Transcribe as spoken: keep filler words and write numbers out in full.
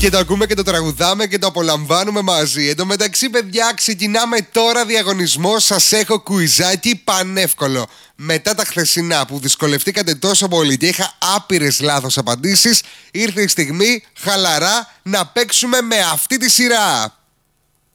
Και το ακούμε και το τραγουδάμε και το απολαμβάνουμε μαζί. Εν τω μεταξύ, παιδιά, ξεκινάμε τώρα διαγωνισμό. Σας έχω κουιζάκι πανεύκολο. Μετά τα χθεσινά που δυσκολευτήκατε τόσο πολύ και είχα άπειρες λάθος απαντήσεις, ήρθε η στιγμή χαλαρά να παίξουμε με αυτή τη σειρά.